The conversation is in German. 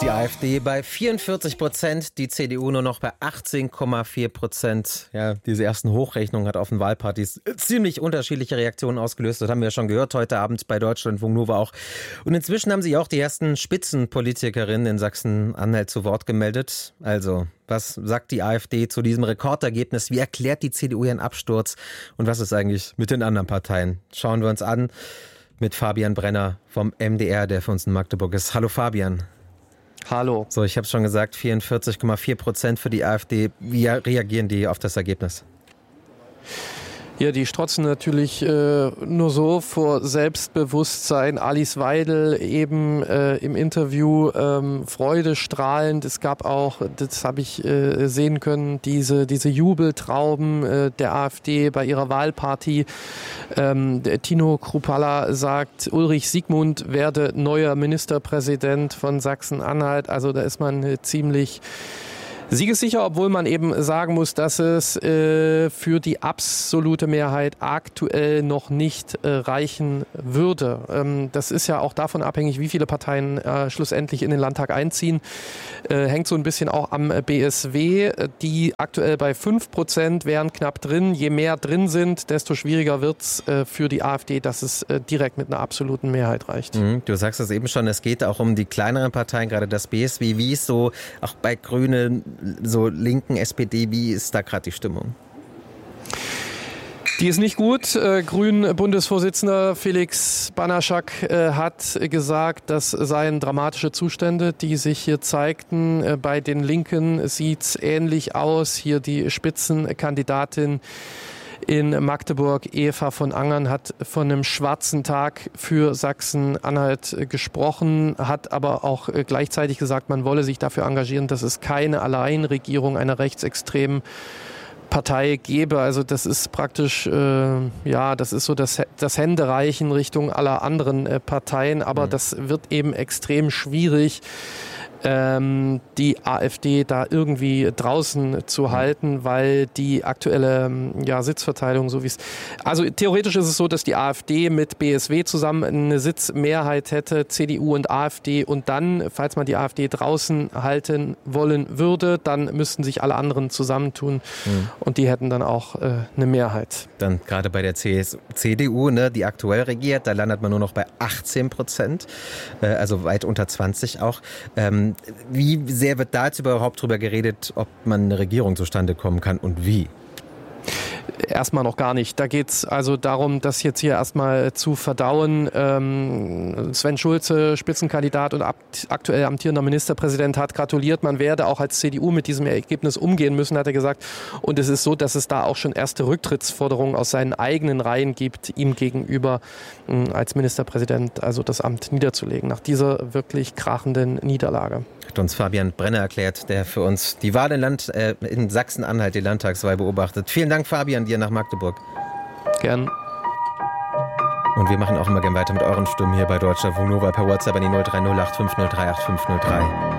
Die AfD bei 44%, die CDU nur noch bei 18,4%. Ja, diese ersten Hochrechnungen hat auf den Wahlpartys ziemlich unterschiedliche Reaktionen ausgelöst. Das haben wir ja schon gehört heute Abend bei Deutschlandfunk Nova auch. Und inzwischen haben sich auch die ersten Spitzenpolitikerinnen in Sachsen-Anhalt zu Wort gemeldet. Also, was sagt die AfD zu diesem Rekordergebnis? Wie erklärt die CDU ihren Absturz? Und was ist eigentlich mit den anderen Parteien? Schauen wir uns an mit Fabian Brenner vom MDR, der für uns in Magdeburg ist. Hallo Fabian. Hallo. So, ich habe es schon gesagt, 44,4% für die AfD. Wie reagieren die auf das Ergebnis? Ja, die strotzen natürlich nur so vor Selbstbewusstsein. Alice Weidel eben im Interview freudestrahlend. Es gab auch, das habe ich sehen können, diese Jubeltrauben der AfD bei ihrer Wahlparty. Tino Kruppalla sagt, Ulrich Siegmund werde neuer Ministerpräsident von Sachsen-Anhalt. Also da ist man ziemlich siegessicher, obwohl man eben sagen muss, dass es für die absolute Mehrheit aktuell noch nicht reichen würde. Das ist ja auch davon abhängig, wie viele Parteien schlussendlich in den Landtag einziehen. Hängt so ein bisschen auch am BSW, die aktuell bei 5% wären knapp drin. Je mehr drin sind, desto schwieriger wird es für die AfD, dass es direkt mit einer absoluten Mehrheit reicht. Du sagst es eben schon, es geht auch um die kleineren Parteien, gerade das BSW. Wie ist so auch bei Grünen, so Linken, SPD, wie ist da gerade die Stimmung? Die ist nicht gut. Grünen-Bundesvorsitzender Felix Banaschak hat gesagt, das seien dramatische Zustände, die sich hier zeigten. Bei den Linken sieht es ähnlich aus. Hier die Spitzenkandidatin in Magdeburg, Eva von Angern, hat von einem schwarzen Tag für Sachsen-Anhalt gesprochen, hat aber auch gleichzeitig gesagt, man wolle sich dafür engagieren, dass es keine Alleinregierung einer rechtsextremen Partei gebe. Also das ist praktisch, das ist so das Händereichen Richtung aller anderen Parteien, aber das wird eben extrem schwierig, die AfD da irgendwie draußen zu halten, weil die aktuelle Sitzverteilung, so wie es... Also theoretisch ist es so, dass die AfD mit BSW zusammen eine Sitzmehrheit hätte, CDU und AfD, und dann, falls man die AfD draußen halten wollen würde, dann müssten sich alle anderen zusammentun und die hätten dann auch eine Mehrheit. Dann gerade bei der CDU, ne, die aktuell regiert, da landet man nur noch bei 18%, also weit unter 20 auch. Wie sehr wird da jetzt überhaupt drüber geredet, ob man eine Regierung zustande kommen kann und wie? Erstmal noch gar nicht. Da geht es also darum, das jetzt hier erstmal zu verdauen. Sven Schulze, Spitzenkandidat und aktuell amtierender Ministerpräsident, hat gratuliert. Man werde auch als CDU mit diesem Ergebnis umgehen müssen, hat er gesagt. Und es ist so, dass es da auch schon erste Rücktrittsforderungen aus seinen eigenen Reihen gibt, ihm gegenüber als Ministerpräsident also das Amt niederzulegen, nach dieser wirklich krachenden Niederlage. Hat uns Fabian Brenner erklärt, der für uns die Wahl in Sachsen-Anhalt, die Landtagswahl beobachtet. Vielen Dank, Fabian, dir nach Magdeburg. Gern. Und wir machen auch immer gern weiter mit euren Stimmen hier bei Deutschlandfunk Nova per WhatsApp an die 0308 5038 503.